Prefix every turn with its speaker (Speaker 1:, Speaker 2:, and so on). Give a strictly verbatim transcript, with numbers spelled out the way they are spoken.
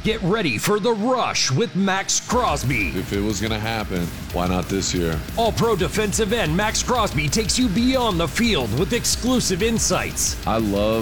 Speaker 1: Get ready for The Rush with Max Crosby.
Speaker 2: If it was going to happen, why not this year?
Speaker 1: All-Pro defensive end Max Crosby takes you beyond the field with exclusive insights.
Speaker 2: I love